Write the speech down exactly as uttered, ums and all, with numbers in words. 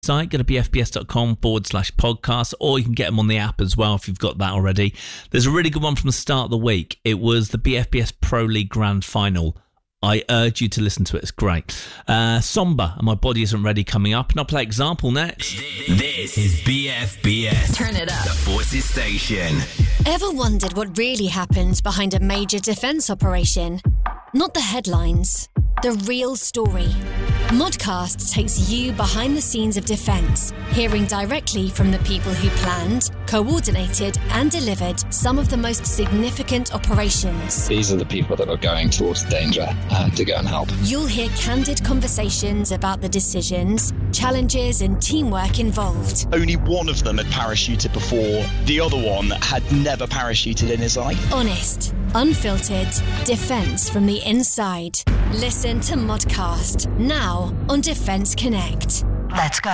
site, go to bfbs.com forward slash podcast, or you can get them on the app as well if you've got that already. There's a really good one from the start of the week. It was the B F B S Pro League Grand Final. I urge you to listen to it. It's great. Uh, Somber and My Body Isn't Ready coming up, and I'll play Example next. This is B F B S. Turn it up. The Forces Station. Ever wondered what really happens behind a major defence operation? Not the headlines, the real story. Modcast takes you behind the scenes of defence, hearing directly from the people who planned, coordinated and delivered some of the most significant operations. These are the people that are going towards danger uh, to go and help. You'll hear candid conversations about the decisions, challenges and teamwork involved. Only one of them had parachuted before. The other one had never parachuted in his life. Honest, unfiltered, defence from the inside. Listen to Modcast now on Defence Connect. Let's go.